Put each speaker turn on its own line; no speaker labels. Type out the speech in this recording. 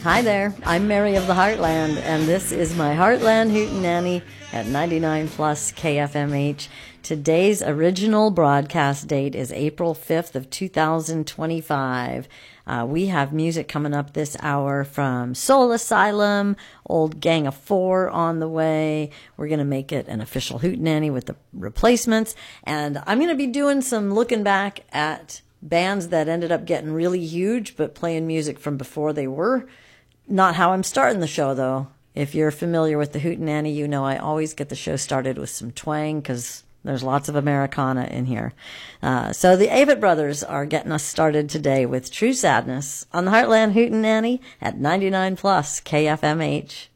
Hi there, I'm Mary of the Heartland, and this is my Heartland Hootenanny at 99 plus KFMH. Today's original broadcast date is April 5th of 2025. We have music coming up this hour from Soul Asylum, Old Gang of Four on the way. We're going to make it an official Hootenanny with the replacements, and I'm going to be doing some looking back at bands that ended up getting really huge but playing music from before they were. Not how I'm starting the show, though. If you're familiar with the Hootenanny, you know I always get the show started with some twang because there's lots of Americana in here. So the Avett Brothers are getting us started today with True Sadness on the Heartland Hootenanny at 99 plus KFMH.